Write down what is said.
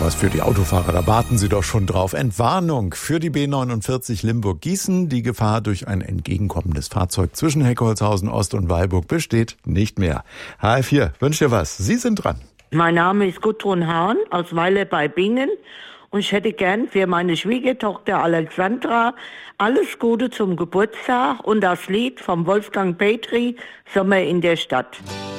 was für die Autofahrer, da warten Sie doch schon drauf. Entwarnung für die B49 Limburg-Gießen. Die Gefahr durch ein entgegenkommendes Fahrzeug zwischen Heckholzhausen Ost und Weilburg besteht nicht mehr. HR4 wünscht dir was. Sie sind dran. Mein Name ist Gudrun Hahn aus Weiler bei Bingen und ich hätte gern für meine Schwiegertochter Alexandra alles Gute zum Geburtstag und das Lied vom Wolfgang Petri, Sommer in der Stadt.